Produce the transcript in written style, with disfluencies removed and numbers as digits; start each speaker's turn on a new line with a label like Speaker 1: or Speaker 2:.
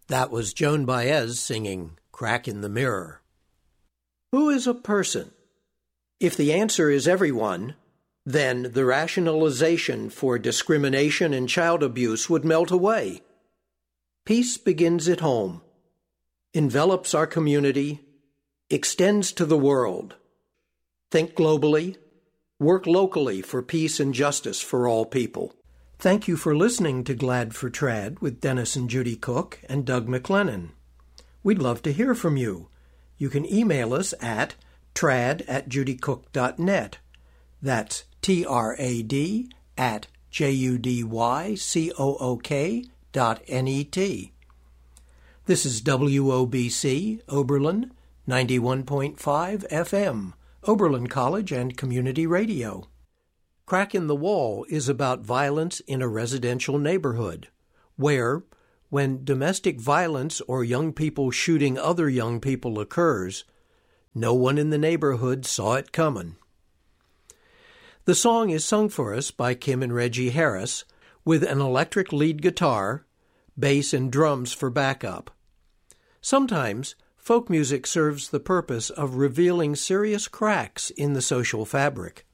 Speaker 1: That was Joan Baez singing Crack in the Mirror. Who is a person? If the answer is everyone, then the rationalization for discrimination and child abuse would melt away. Peace begins at home, envelops our community, extends to the world. Think globally, work locally for peace and justice for all people. Thank you for listening to Glad for Trad with Dennis and Judy Cook and Doug McLennan. We'd love to hear from you. You can email us at trad@judycook.net. That's trad@judycook.net. This is WOBC, Oberlin, 91.5 FM, Oberlin College and Community Radio. Crack in the Wall is about violence in a residential neighborhood, where, when domestic violence or young people shooting other young people occurs, no one in the neighborhood saw it coming. The song is sung for us by Kim and Reggie Harris, with an electric lead guitar, bass and drums for backup. Sometimes, folk music serves the purpose of revealing serious cracks in the social fabric.